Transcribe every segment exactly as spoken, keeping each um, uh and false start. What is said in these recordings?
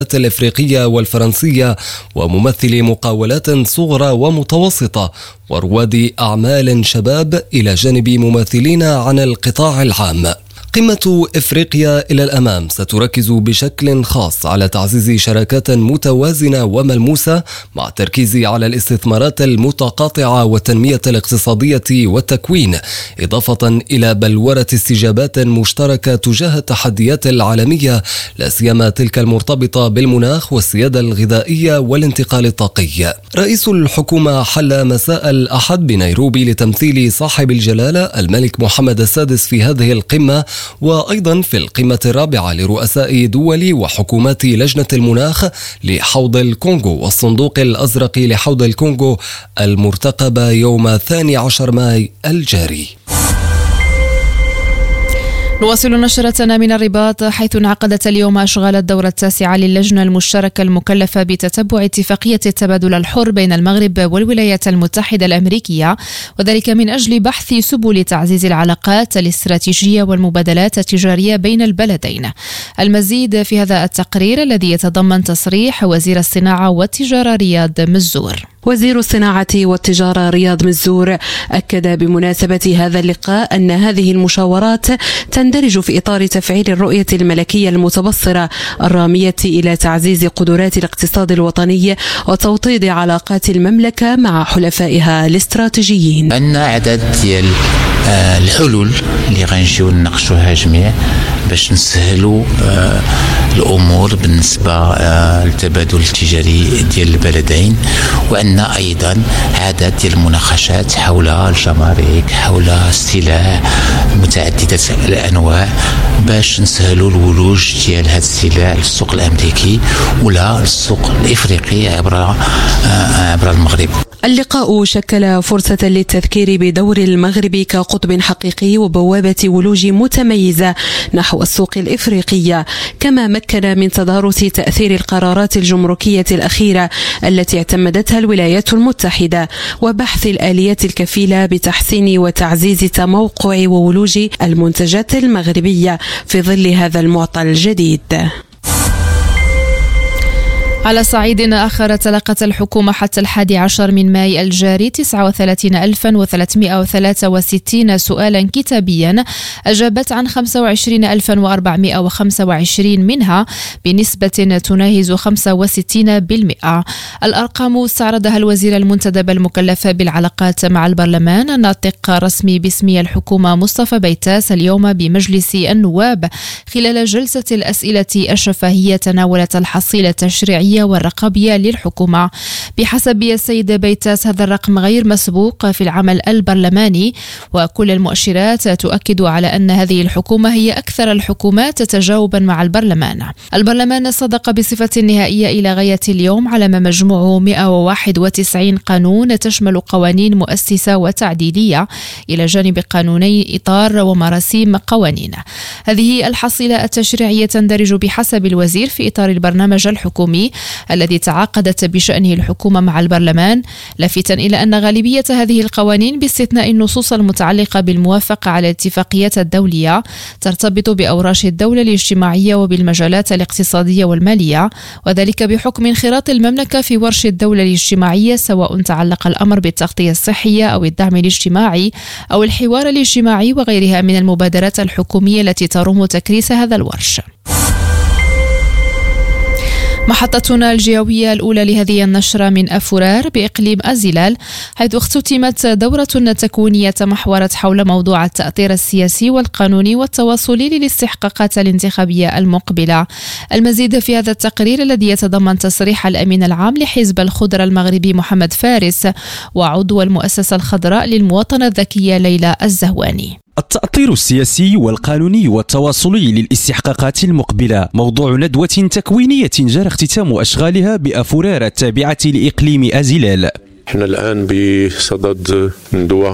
المقاولات الإفريقية والفرنسية وممثلي مقاولات صغرى ومتوسطة ورواد أعمال شباب إلى جانب ممثلين عن القطاع العام. قمة إفريقيا إلى الأمام ستركز بشكل خاص على تعزيز شراكات متوازنة وملموسة مع التركيز على الاستثمارات المتقاطعة والتنمية الاقتصادية والتكوين، إضافة إلى بلورة استجابات مشتركة تجاه التحديات العالمية لا سيما تلك المرتبطة بالمناخ والسيادة الغذائية والانتقال الطاقي. رئيس الحكومة حل مساء الأحد بنيروبي لتمثيل صاحب الجلالة الملك محمد السادس في هذه القمة، وأيضا في القمة الرابعة لرؤساء دول وحكومات لجنة المناخ لحوض الكونغو والصندوق الأزرق لحوض الكونغو المرتقبة يوم الثاني عشر ماي الجاري. نواصل نشرتنا من الرباط، حيث انعقدت اليوم أشغال الدورة التاسعة للجنة المشتركة المكلفة بتتبع اتفاقية التبادل الحر بين المغرب والولايات المتحدة الأمريكية، وذلك من أجل بحث سبل تعزيز العلاقات الاستراتيجية والمبادلات التجارية بين البلدين. المزيد في هذا التقرير الذي يتضمن تصريح وزير الصناعة والتجارة رياض مزور. وزير الصناعة والتجارة رياض مزور أكد بمناسبة هذا اللقاء أن هذه المشاورات تندرج في إطار تفعيل الرؤية الملكية المتبصرة الرامية إلى تعزيز قدرات الاقتصاد الوطني وتوطيد علاقات المملكة مع حلفائها الاستراتيجيين. عندنا عدد ديال الحلول اللي غنجيو نناقشوها جميع باش نسهلوا الأمور بالنسبة للتبادل التجاري ديال البلدين، وأن أيضا عدد ديال المناقشات حول الجمارك، حول السلع متعددة الأنواع باش نسهلوا الولوج ديال هذا السلع للسوق الأمريكي ولا للسوق الإفريقي عبر عبر المغرب. اللقاء شكل فرصة للتذكير بدور المغرب كقطب حقيقي وبوابة ولوج متميزة نحو السوق الإفريقية، كما مكن من تدارس تأثير القرارات الجمركية الأخيرة التي اعتمدتها الولايات المتحدة وبحث الآليات الكفيلة بتحسين وتعزيز تموقع وولوج المنتجات المغربية في ظل هذا المعطى الجديد. على صعيد آخر، تلقت الحكومة حتى الحادي عشر من ماي الجاري تسعة وثلاثين ألفا وثلاثمائة وثلاثة وستين سؤالا كتابيا، أجابت عن خمسة وعشرين ألفا وأربعمائة وخمسة وعشرين منها بنسبة تناهز خمسة وستين بالمئة. الأرقام استعرضها الوزير المنتدب المكلف بالعلاقات مع البرلمان الناطق رسمي باسم الحكومة مصطفى بيتاس اليوم بمجلس النواب خلال جلسة الأسئلة الشفهية تناولت الحصيلة التشريعية والرقابية للحكومة. بحسب السيد بيتاس هذا الرقم غير مسبوق في العمل البرلماني، وكل المؤشرات تؤكد على أن هذه الحكومة هي أكثر الحكومات تجاوبا مع البرلمان. البرلمان صدق بصفة نهائية إلى غاية اليوم على ما مجموعه مئة وواحد وتسعين قانون تشمل قوانين مؤسسة وتعديلية إلى جانب قانوني إطار ومراسيم قوانين. هذه الحصيلة التشريعية تندرج بحسب الوزير في إطار البرنامج الحكومي الذي تعاقدت بشأنه الحكومة مع البرلمان، لافتا إلى أن غالبية هذه القوانين باستثناء النصوص المتعلقة بالموافقة على الاتفاقيات الدولية ترتبط بأوراش الدولة الاجتماعية وبالمجالات الاقتصادية والمالية، وذلك بحكم انخراط المملكة في ورش الدولة الاجتماعية، سواء تعلق الأمر بالتغطية الصحية أو الدعم الاجتماعي أو الحوار الاجتماعي وغيرها من المبادرات الحكومية التي تروم تكريس هذا الورش. محطتنا الجوية الأولى لهذه النشرة من أفورار بإقليم أزيلال، حيث اختتمت دورة تكوينية تمحورت حول موضوع التأطير السياسي والقانوني والتواصلي للاستحقاقات الانتخابية المقبلة. المزيد في هذا التقرير الذي يتضمن تصريح الأمين العام لحزب الخضر المغربي محمد فارس وعضو المؤسسة الخضراء للمواطنة الذكية ليلى الزهواني. التأطير السياسي والقانوني والتواصلي للاستحقاقات المقبلة موضوع ندوة تكوينية جرى اختتام أشغالها بأفورار التابعة لإقليم أزيلال. نحن الآن بصدد ندوة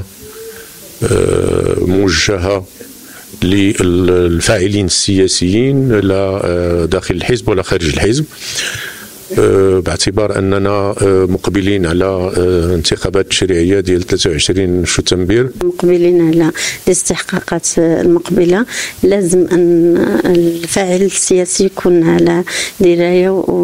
موجهة للفاعلين السياسيين لا داخل الحزب ولا خارج الحزب، باعتبار أننا مقبلين على انتخابات تشريعية ديال ثلاثة وعشرين شتنبر. مقبلين على الاستحقاقات المقبلة، لازم أن الفاعل السياسي يكون على دراية